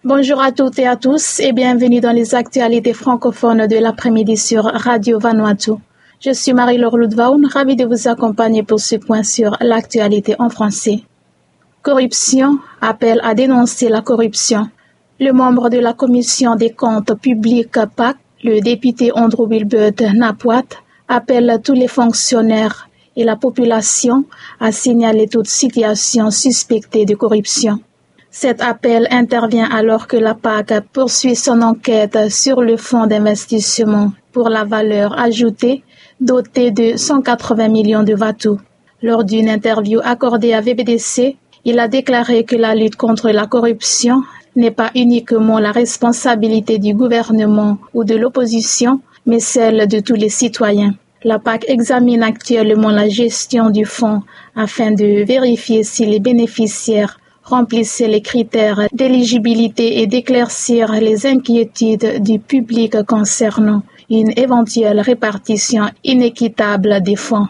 Bonjour à toutes et à tous et bienvenue dans les actualités francophones de l'après-midi sur Radio Vanuatu. Je suis Marie-Laure Ludvaun, ravie de vous accompagner pour ce point sur l'actualité en français. Corruption, appel à dénoncer la corruption. Le membre de la Commission des comptes publics PAC, le député Andrew Wilbert Napwat, appelle tous les fonctionnaires et la population à signaler toute situation suspectée de corruption. Cet appel intervient alors que la PAC poursuit son enquête sur le fonds d'investissement pour la valeur ajoutée doté de 180 millions de Vatu. Lors d'une interview accordée à VBDC, il a déclaré que la lutte contre la corruption n'est pas uniquement la responsabilité du gouvernement ou de l'opposition, mais celle de tous les citoyens. La PAC examine actuellement la gestion du fonds afin de vérifier si les bénéficiaires remplissent les critères d'éligibilité et d'éclaircir les inquiétudes du public concernant une éventuelle répartition inéquitable des fonds.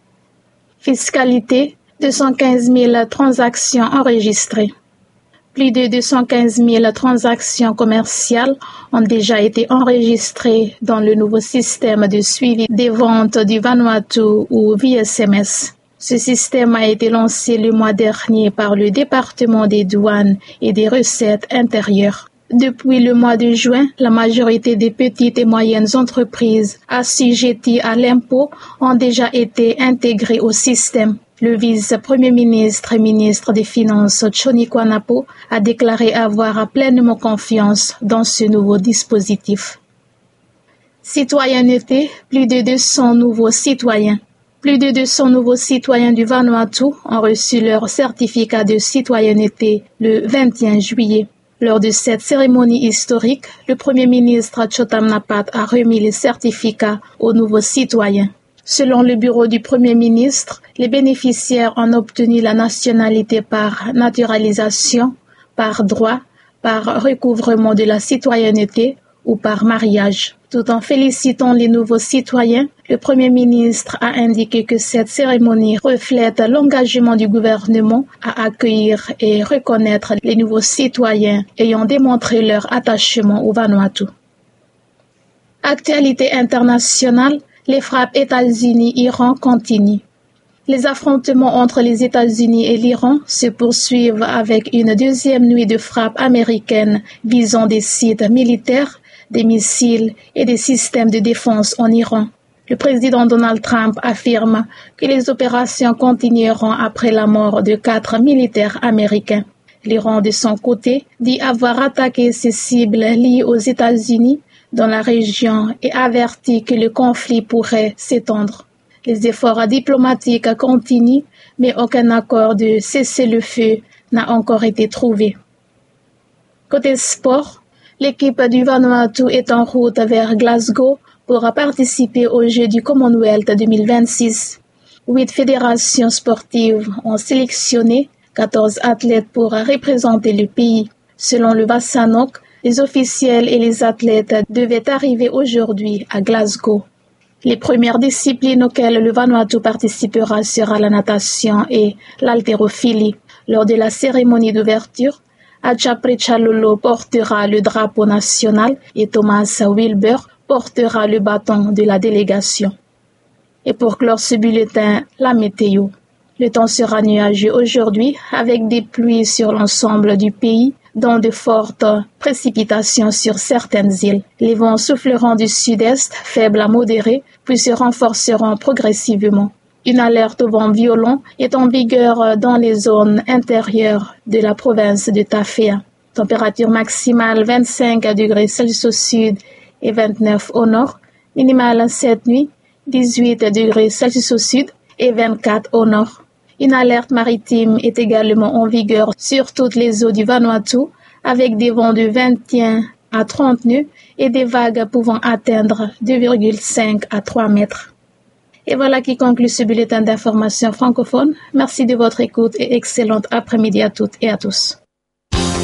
Fiscalité, 215 000 transactions enregistrées. Plus de 215 000 transactions commerciales ont déjà été enregistrées dans le nouveau système de suivi des ventes du Vanuatu ou VSMS. Ce système a été lancé le mois dernier par le département des douanes et des recettes intérieures. Depuis le mois de juin, la majorité des petites et moyennes entreprises assujetties à l'impôt ont déjà été intégrées au système. Le vice-premier ministre et ministre des Finances, Tshoni Kwanapo, a déclaré avoir pleinement confiance dans ce nouveau dispositif. Citoyenneté, plus de 200 nouveaux citoyens. Plus de 200 nouveaux citoyens du Vanuatu ont reçu leur certificat de citoyenneté le 21 juillet. Lors de cette cérémonie historique, le Premier ministre Chotam Napat a remis les certificats aux nouveaux citoyens. Selon le bureau du Premier ministre, les bénéficiaires ont obtenu la nationalité par naturalisation, par droit, par recouvrement de la citoyenneté ou par mariage. Tout en félicitant les nouveaux citoyens, le Premier ministre a indiqué que cette cérémonie reflète l'engagement du gouvernement à accueillir et reconnaître les nouveaux citoyens ayant démontré leur attachement au Vanuatu. Actualité internationale, les frappes États-Unis-Iran continuent. Les affrontements entre les États-Unis et l'Iran se poursuivent avec une deuxième nuit de frappes américaines visant des sites militaires, des missiles et des systèmes de défense en Iran. Le président Donald Trump affirme que les opérations continueront après la mort de 4 militaires américains. L'Iran, de son côté, dit avoir attaqué ses cibles liées aux États-Unis dans la région et avertit que le conflit pourrait s'étendre. Les efforts diplomatiques continuent, mais aucun accord de cessez-le-feu n'a encore été trouvé. Côté sport, l'équipe du Vanuatu est en route vers Glasgow pour participer aux Jeux du Commonwealth 2026. 8 fédérations sportives ont sélectionné 14 athlètes pour représenter le pays. Selon le Vasanok, les officiels et les athlètes devaient arriver aujourd'hui à Glasgow. Les premières disciplines auxquelles le Vanuatu participera sera la natation et l'haltérophilie. Lors de la cérémonie d'ouverture, Atchapre Chalolo portera le drapeau national et Thomas Wilbur portera le bâton de la délégation. Et pour clore ce bulletin, la météo. Le temps sera nuageux aujourd'hui avec des pluies sur l'ensemble du pays, dont de fortes précipitations sur certaines îles. Les vents souffleront du sud-est, faibles à modérés, puis se renforceront progressivement. Une alerte au vent violent est en vigueur dans les zones intérieures de la province de Tafea. Température maximale 25 degrés Celsius au sud et 29 au nord. Minimale cette nuit 18 degrés Celsius au sud et 24 au nord. Une alerte maritime est également en vigueur sur toutes les eaux du Vanuatu avec des vents de 21 à 30 nœuds et des vagues pouvant atteindre 2,5 à 3 mètres. Et voilà qui conclut ce bulletin d'information francophone. Merci de votre écoute et excellente après-midi à toutes et à tous.